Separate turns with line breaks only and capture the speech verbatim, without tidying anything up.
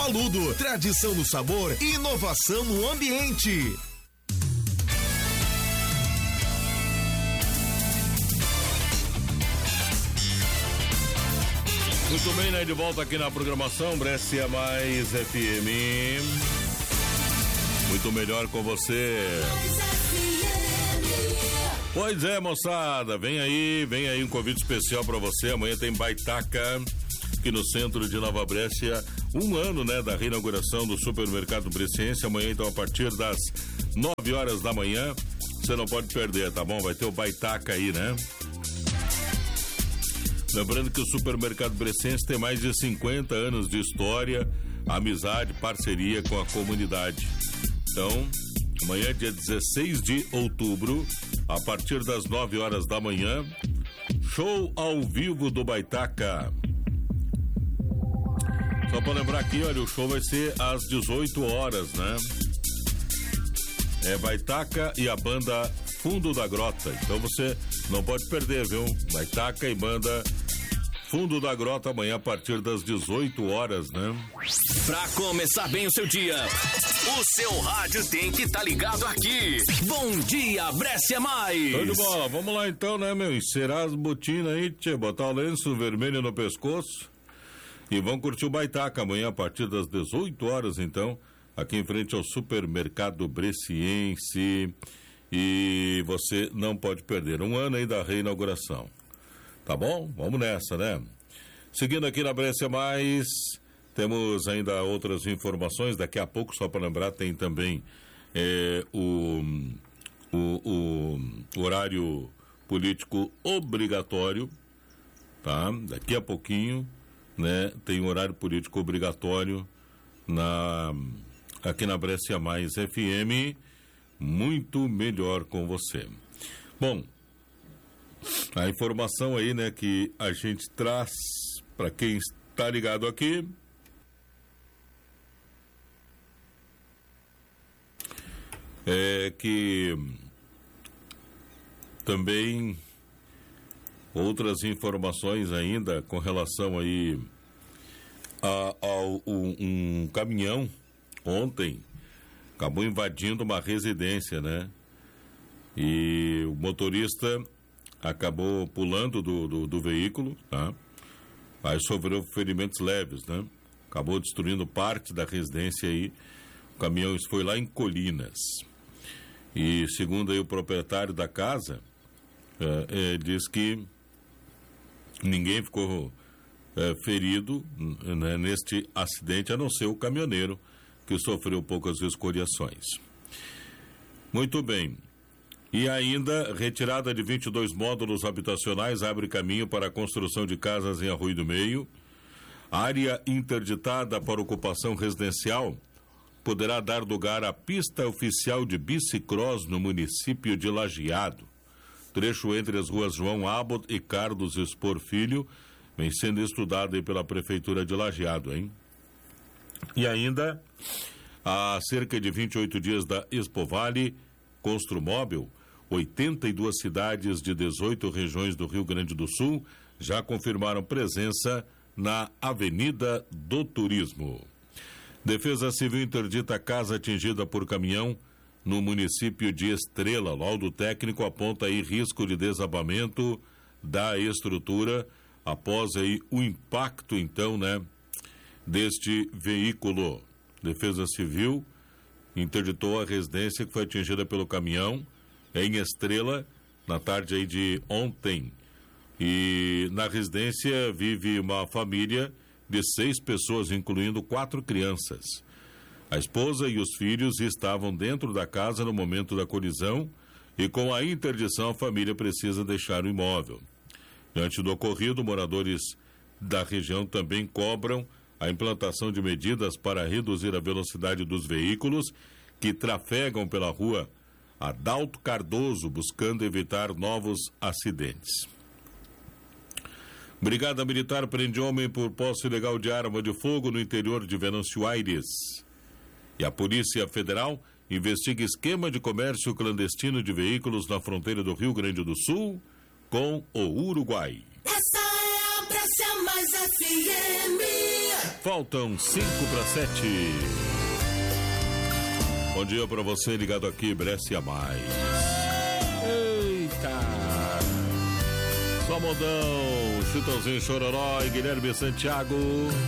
Paludo, tradição no sabor e inovação no ambiente.
Muito bem, né? De volta aqui na programação Brescia Mais F M. Muito melhor com você. Pois é, moçada, vem aí, vem aí um convite especial para você. Amanhã tem Baitaca aqui no centro de Nova Brescia. Um ano, né, da reinauguração do supermercado Bresciense. Amanhã, então, a partir das nove horas da manhã. Você não pode perder, tá bom? Vai ter o Baitaca aí, né? Lembrando que o supermercado Bresciense tem mais de cinquenta anos de história, amizade, parceria com a comunidade. Então, amanhã, dia dezesseis de outubro, a partir das nove horas da manhã, show ao vivo do Baitaca. Só para lembrar aqui, olha, o show vai ser às dezoito horas, né? É Baitaca e a banda Fundo da Grota. Então você não pode perder, viu? Baitaca e banda Fundo da Grota amanhã a partir das dezoito horas, né?
Pra começar bem o seu dia, o seu rádio tem que estar tá ligado aqui. Bom dia, Brescia Mais.
Show de bola, vamos lá então, né, meu? Encerar as botinas aí, tchê, botar o lenço vermelho no pescoço e vamos curtir o Baitaca amanhã a partir das dezoito horas, então, aqui em frente ao supermercado Bresciense. E você não pode perder um ano aí da reinauguração. Tá bom? Vamos nessa, né? Seguindo aqui na Brescia Mais, temos ainda outras informações. Daqui a pouco, só para lembrar, tem também é, o, o, o horário político obrigatório, tá? Daqui a pouquinho, né? Tem um horário político obrigatório na, aqui na Brescia Mais F M. Muito melhor com você. Bom, a informação aí, né, que a gente traz para quem está ligado aqui é que também outras informações ainda com relação aí a, a um, um caminhão ontem acabou invadindo uma residência, né? E o motorista acabou pulando do, do, do veículo, tá? Aí sofreu ferimentos leves, né? Acabou destruindo parte da residência aí. O caminhão foi lá em Colinas. E segundo aí o proprietário da casa, é, é, diz que ninguém ficou é, ferido, né, neste acidente, a não ser o caminhoneiro, que sofreu poucas escoriações. Muito bem. E ainda, retirada de vinte e dois módulos habitacionais abre caminho para a construção de casas em Arroio do Meio. Área interditada para ocupação residencial poderá dar lugar à pista oficial de bicicross no município de Lajeado. Trecho entre as ruas João Abbott e Carlos Expor Filho vem sendo estudado aí pela Prefeitura de Lajeado, hein? E ainda, há cerca de vinte e oito dias da Expovale, Construmóvel, oitenta e duas cidades de dezoito regiões do Rio Grande do Sul já confirmaram presença na Avenida do Turismo. Defesa Civil interdita a casa atingida por caminhão no município de Estrela. Laudo técnico aponta aí risco de desabamento da estrutura após aí o impacto, então, né, deste veículo. Defesa Civil interditou a residência que foi atingida pelo caminhão em Estrela na tarde aí de ontem. E na residência vive uma família de seis pessoas, incluindo quatro crianças. A esposa e os filhos estavam dentro da casa no momento da colisão e com a interdição a família precisa deixar o imóvel. Diante do ocorrido, moradores da região também cobram a implantação de medidas para reduzir a velocidade dos veículos que trafegam pela rua Adalto Cardoso, buscando evitar novos acidentes. Brigada Militar prende homem por posse ilegal de arma de fogo no interior de Venâncio Aires. E a Polícia Federal investiga esquema de comércio clandestino de veículos na fronteira do Rio Grande do Sul com o Uruguai.
Essa é a Brescia Mais F M.
Faltam cinco para sete. Bom dia para você ligado aqui, Brescia Mais. Eita! Só modão, Chitãozinho Chororó e Guilherme Santiago.